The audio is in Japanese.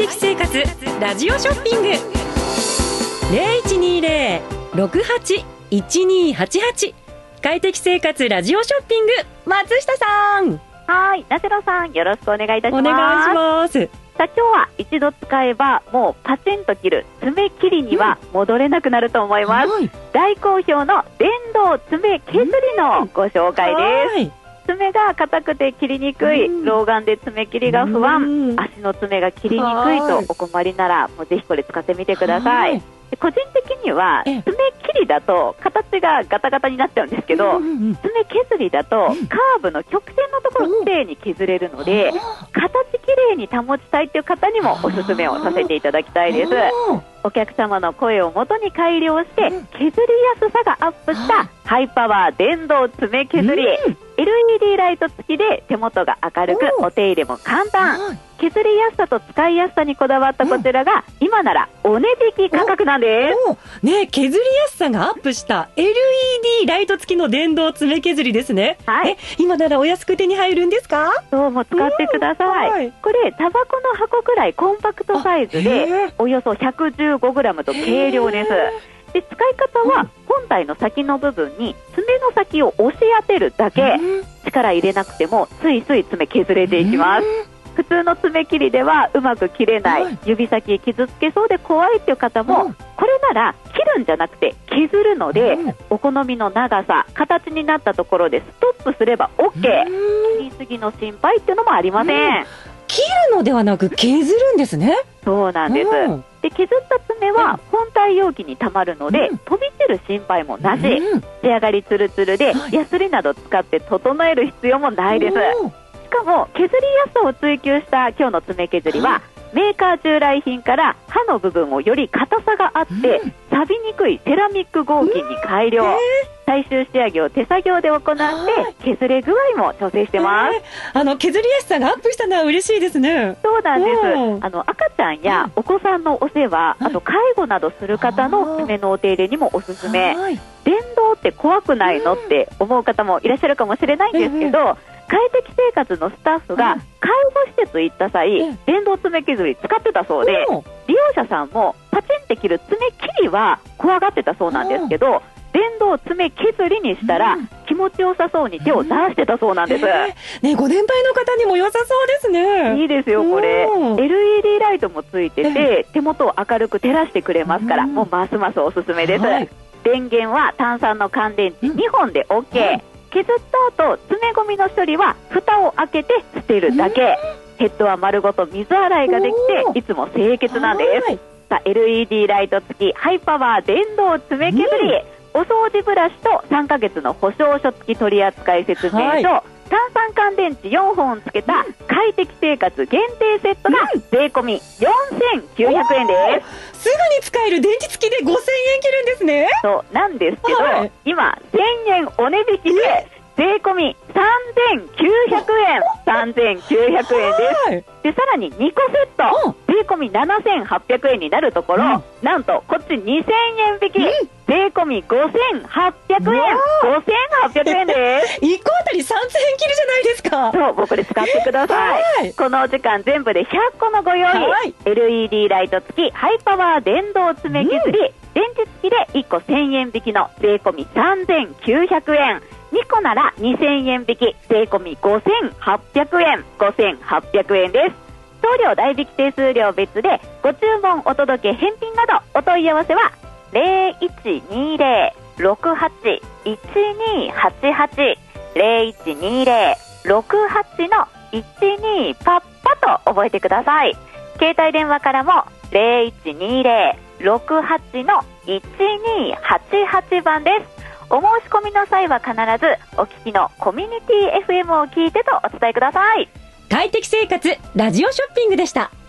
適生活ラジオショッピング 0120-68-1288 快適生活ラジオショッピング、松下さん。 はい、ナセロさん、よろしくお願いいたします。 お願いします。 さあ、今日は一度使えばもうパチンと切る爪切りには戻れなくなると思います、大好評の電動爪削りのご紹介です。爪が硬くて切りにくい、老眼で爪切りが不安、足の爪が切りにくいとお困りならもうぜひこれ使ってみてください。個人的には爪切りだと形がガタガタになっちゃうんですけど、爪削りだとカーブの曲線のところをきれいに削れるので、形きれいに保ちたいという方にもおすすめをさせていただきたいです。お客様の声をもとに改良して削りやすさがアップしたハイパワー電動爪削り、LED ライト付きで手元が明るくお手入れも簡単、削りやすさと使いやすさにこだわったこちらが今ならお値引き価格なんです。 ね、削りやすさがアップした LED ライト付きの電動爪削りですね。 はい、 今ならお安く手に入るんですか？ どうも使ってください。これタバコの箱くらいコンパクトサイズでおよそ 115g と軽量です。で、使い方は本体の先の部分に爪の先を押し当てるだけ、力入れなくてもスイスイ爪削れていきます。普通の爪切りではうまく切れない、指先傷つけそうで怖いっていう方も、これなら切るんじゃなくて削るので、お好みの長さ、形になったところでストップすれば OK、切りすぎの心配っていうのもありません。 切るのではなく削るんですね。 そうなんです。で、削った爪は本体容器にたまるので、飛び散る心配もなし、仕上がりツルツルで、ヤスリなど使って整える必要もないです。しかも削りやすさを追求した今日の爪削りは、メーカー従来品から刃の部分をより硬さがあって錆びにくいセラミック合金に改良、最終仕上げを手作業で行って削れ具合も調整してます。 削りやすさがアップしたのは嬉しいですね。 そうなんです。赤ちゃんやお子さんのお世話、あと介護などする方の爪のお手入れにもおすすめ。電動って怖くないのって思う方もいらっしゃるかもしれないんですけど、快適生活のスタッフが介護施設行った際、電動爪削り使ってたそうで、利用者さんもパチンって切る爪切りは怖がってたそうなんですけど、電動爪削りにしたら気持ちよさそうに手を出してたそうなんです。 ね、ご年配の方にも良さそうですね。 いいですよこれ。LED ライトもついてて、手元を明るく照らしてくれますから、もうますますおすすめです。電源は単酸の乾電池2本で OK、削った後爪ゴミの処理は蓋を開けて捨てるだけ、ヘッドは丸ごと水洗いができていつも清潔なんです。さあ、 LED ライト付きハイパワー電動爪削り、お掃除ブラシと3ヶ月の保証書付き取扱説明書、単酸乾電池4本つけた快適生活限定セットが税込み4900円です。 すぐに使える電池付きで5000円切るんですね。 そうなんですけど、今1000円お値引きで税込み3900円3900円です。で、さらに2個セット税込み7800円になるところ、なんとこっち2000円引き、税込み5800円5800円です 1個あたり3000円切るじゃないですか。 そう、もうこれ使ってください。このお時間全部で100個のご用意、LED ライト付きハイパワー電動爪削り、電池付きで1個1000円引きの税込み3900円、2個なら2000円引き税込み5800円5800円です。送料代引き手数料別でご注文お届け返品などお問い合わせは 0120-68-1288 0120-68の12パッパと覚えてください。携帯電話からも 0120-68 の1288番です。お申し込みの際は必ずお聞きのコミュニティ FM を聞いてとお伝えください。 快適生活ラジオショッピングでした。